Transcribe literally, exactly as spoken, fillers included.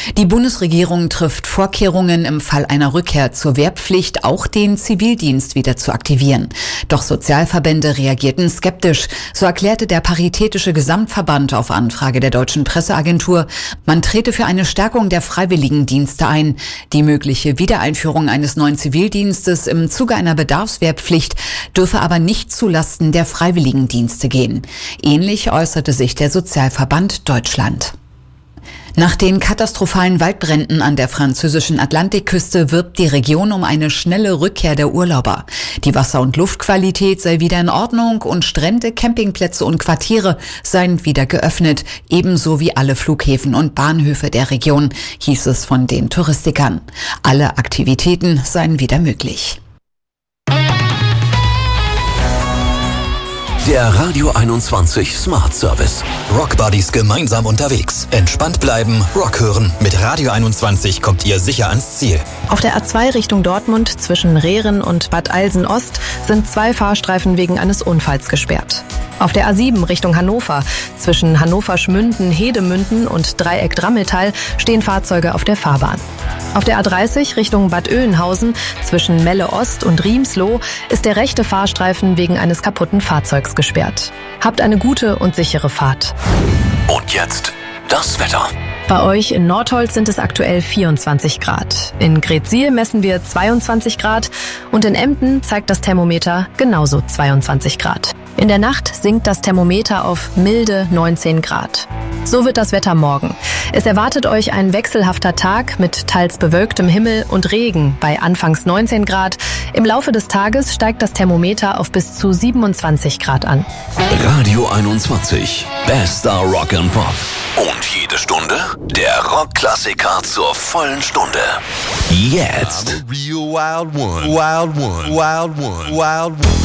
Die Bundesregierung trifft Vorkehrungen, im Fall einer Rückkehr zur Wehrpflicht auch den Zivildienst wieder zu aktivieren. Doch Sozialverbände reagierten skeptisch. So erklärte der Paritätische Gesamtverband auf Anfrage der Deutschen Presseagentur, man trete für eine Stärkung der Freiwilligendienste ein. Die mögliche Wiedereinführung eines neuen Zivildienstes im Zuge einer Bedarfswehrpflicht dürfe aber nicht zulasten der Freiwilligendienste gehen. Ähnlich äußerte sich der Sozialverband Deutschland. Nach den katastrophalen Waldbränden an der französischen Atlantikküste wirbt die Region um eine schnelle Rückkehr der Urlauber. Die Wasser- und Luftqualität sei wieder in Ordnung und Strände, Campingplätze und Quartiere seien wieder geöffnet, ebenso wie alle Flughäfen und Bahnhöfe der Region, hieß es von den Touristikern. Alle Aktivitäten seien wieder möglich. Der Radio einundzwanzig Smart Service. Rockbuddies gemeinsam unterwegs. Entspannt bleiben, Rock hören. Mit Radio einundzwanzig kommt ihr sicher ans Ziel. Auf der A zwei Richtung Dortmund zwischen Rehren und Bad Eilsen-Ost sind zwei Fahrstreifen wegen eines Unfalls gesperrt. Auf der A sieben Richtung Hannover zwischen Hannover-Schmünden, Hedemünden und Dreieck Drammetal stehen Fahrzeuge auf der Fahrbahn. Auf der A dreißig Richtung Bad Oeynhausen zwischen Melle Ost und Riemsloh ist der rechte Fahrstreifen wegen eines kaputten Fahrzeugs gesperrt. Habt eine gute und sichere Fahrt. Und jetzt das Wetter. Bei euch in Nordholz sind es aktuell vierundzwanzig Grad. In Greetsiel messen wir zweiundzwanzig Grad und in Emden zeigt das Thermometer genauso zweiundzwanzig Grad. In der Nacht sinkt das Thermometer auf milde neunzehn Grad. So wird das Wetter morgen. Es erwartet euch ein wechselhafter Tag mit teils bewölktem Himmel und Regen bei anfangs neunzehn Grad. Im Laufe des Tages steigt das Thermometer auf bis zu siebenundzwanzig Grad an. Radio einundzwanzig. Bester Rock and Pop. Und jede Stunde der Rockklassiker zur vollen Stunde. Jetzt. I'm a real wild one. Wild one. Wild one. Wild one.